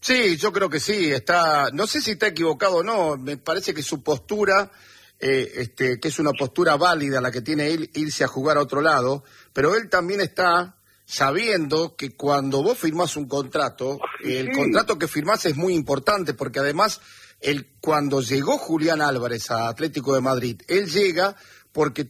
Sí, yo creo que sí, no sé si está equivocado o no, me parece que su postura, que es una postura válida la que tiene él, irse a jugar a otro lado, pero él también está sabiendo que cuando vos firmás un contrato, el contrato que firmás es muy importante, porque además, cuando llegó Julián Álvarez a Atlético de Madrid, él llega porque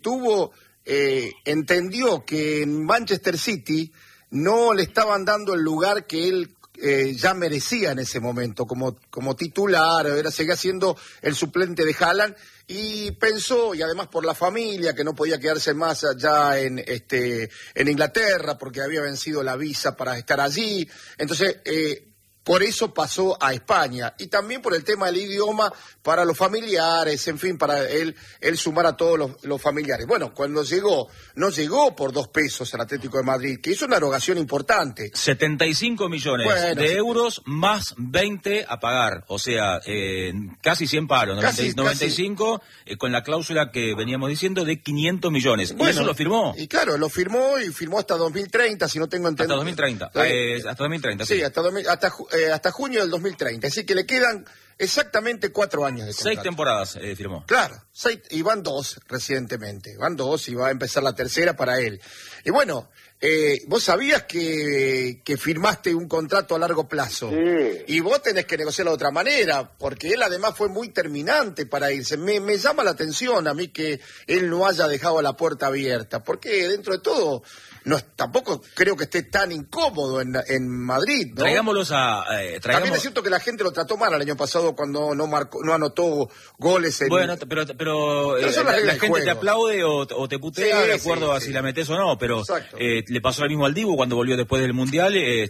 entendió que en Manchester City no le estaban dando el lugar que él ya merecía en ese momento como titular, seguía siendo el suplente de Haaland, y pensó, y además por la familia, que no podía quedarse más allá en Inglaterra porque había vencido la visa para estar allí, entonces por eso pasó a España, y también por el tema del idioma para los familiares, en fin, para él sumar a todos los familiares. Bueno, cuando llegó, no llegó por 2 pesos al Atlético de Madrid, que hizo una erogación importante. 75 millones de euros más 20 a pagar, o sea, casi 100 palos, 95, con la cláusula que veníamos diciendo de 500 millones. Bueno, y eso lo firmó. Y claro, lo firmó y firmó hasta 2030, si no tengo entendido. Hasta 2030, hasta 2030. Sí, hasta junio del 2030, así que le quedan exactamente 4 años de contrato. 6 temporadas firmó. Claro, 6, y van 2 recientemente, van 2 y va a empezar la tercera para él. Y bueno, vos sabías que firmaste un contrato a largo plazo, sí, y vos tenés que negociarlo de otra manera, porque él además fue muy terminante para irse. Me llama la atención a mí que él no haya dejado la puerta abierta, porque dentro de todo tampoco creo que esté tan incómodo en Madrid, ¿no? Traigámoslos También es cierto que la gente lo trató mal el año pasado cuando no anotó goles. Bueno, pero la gente te aplaude o te putea, sí, de acuerdo a si la metés o no, pero le pasó lo mismo al Dibu cuando volvió después del Mundial,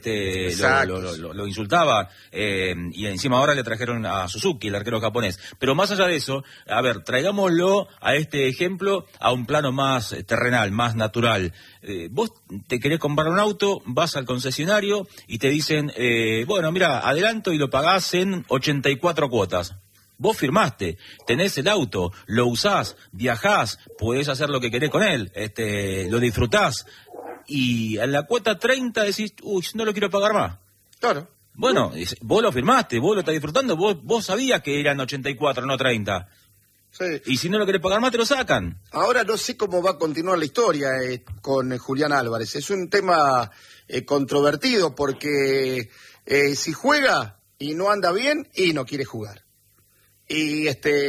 lo insultaba, y encima ahora le trajeron a Suzuki, el arquero japonés. Pero más allá de eso, a ver, traigámoslo a este ejemplo a un plano más terrenal, más natural. Vos te querés comprar un auto, vas al concesionario y te dicen, bueno, mira, adelanto y lo pagás en 84 cuotas. Vos firmaste, tenés el auto, lo usás, viajás, podés hacer lo que querés con él, lo disfrutás, y a la cuota 30 decís, uy, no lo quiero pagar más. Claro. Bueno, vos lo firmaste, vos lo estás disfrutando, vos sabías que eran 84, no 30. Sí. Y si no lo querés pagar más, te lo sacan. Ahora no sé cómo va a continuar la historia con Julián Álvarez. Es un tema controvertido porque si juega y no anda bien, y no quiere jugar. Y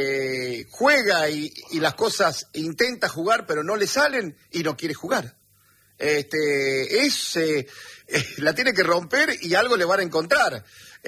juega y las cosas intenta jugar, pero no le salen y no quiere jugar. La tiene que romper y algo le van a encontrar.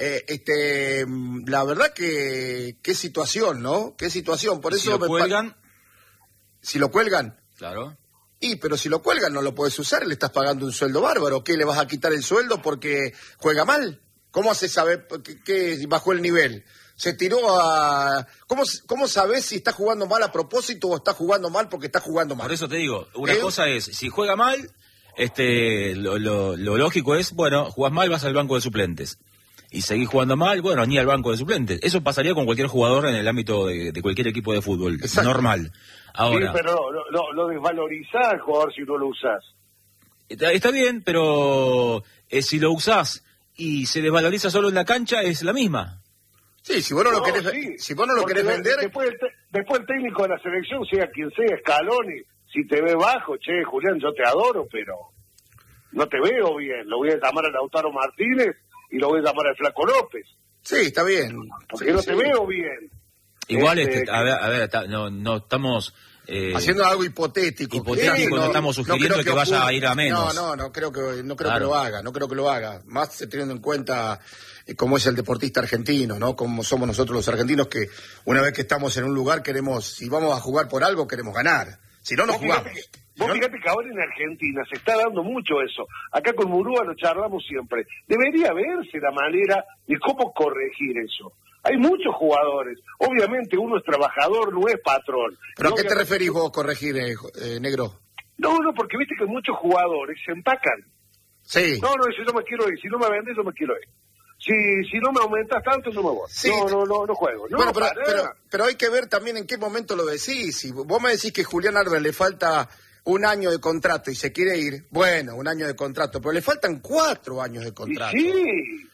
La verdad que qué situación, ¿no? Qué situación. Por eso si lo cuelgan. Claro. Pero si lo cuelgan no lo puedes usar, le estás pagando un sueldo bárbaro. ¿Qué, le vas a quitar el sueldo porque juega mal? ¿Cómo haces saber que bajó el nivel? Se tiró a... ¿Cómo sabés si está jugando mal a propósito o está jugando mal porque está jugando mal? Por eso te digo, una cosa es, si juega mal, lo lógico es, bueno, jugás mal, vas al banco de suplentes. Y seguís jugando mal, bueno, ni al banco de suplentes. Eso pasaría con cualquier jugador en el ámbito de cualquier equipo de fútbol. Exacto. Normal. Ahora, sí, pero lo desvalorizás al jugador si no lo usás. Está bien, pero si lo usás y se desvaloriza solo en la cancha, es la misma. Sí, si vos no lo querés, si vos no lo querés vender... Después el técnico de la selección, sea quien sea, Scaloni, si te ve bajo, che, Julián, yo te adoro, pero no te veo bien. Lo voy a llamar a Lautaro Martínez y lo voy a llamar al Flaco López. Sí, está bien. Porque no te veo bien. Igual, a ver, no estamos... haciendo algo hipotético. No estamos sugiriendo que vaya a ir a menos. No creo que lo haga. No creo que lo haga. Más teniendo en cuenta cómo es el deportista argentino, ¿no? Como somos nosotros los argentinos, que una vez que estamos en un lugar si vamos a jugar por algo, queremos ganar. Si no, no jugamos. Fíjate que ahora en Argentina se está dando mucho eso. Acá con Murúa lo charlamos siempre. Debería verse la manera de cómo corregir eso. Hay muchos jugadores. Obviamente uno es trabajador, no es patrón. ¿Pero a qué te referís vos, corregir, negro? No, porque viste que muchos jugadores se empacan. Sí. No, si yo me quiero ir. Si no me vendes, yo me quiero ir. Si no me aumentas tanto, no me voy. Sí. No juego. No, bueno, pero hay que ver también en qué momento lo decís. Si vos me decís que Julián Álvarez le falta 1 año de contrato y se quiere ir, bueno, 1 año de contrato, pero le faltan 4 años de contrato. Sí.